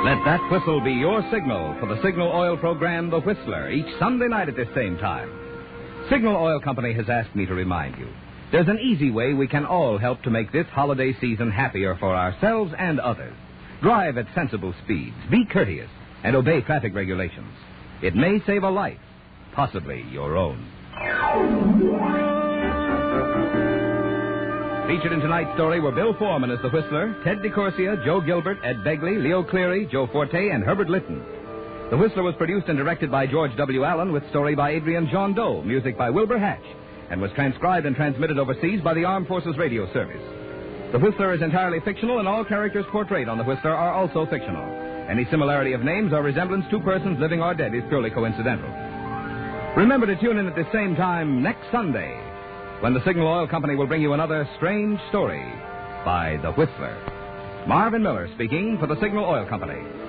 Let that whistle be your signal for the Signal Oil program, The Whistler, each Sunday night at this same time. Signal Oil Company has asked me to remind you, there's an easy way we can all help to make this holiday season happier for ourselves and others. Drive at sensible speeds, be courteous, and obey traffic regulations. It may save a life, possibly your own. Featured in tonight's story were Bill Foreman as the Whistler, Ted DeCorsia, Joe Gilbert, Ed Begley, Leo Cleary, Joe Forte, and Herbert Lytton. The Whistler was produced and directed by George W. Allen with story by Adrian John Doe, music by Wilbur Hatch, and was transcribed and transmitted overseas by the Armed Forces Radio Service. The Whistler is entirely fictional, and all characters portrayed on The Whistler are also fictional. Any similarity of names or resemblance to persons living or dead is purely coincidental. Remember to tune in at the same time next Sunday, when the Signal Oil Company will bring you another strange story by The Whistler. Marvin Miller speaking for the Signal Oil Company.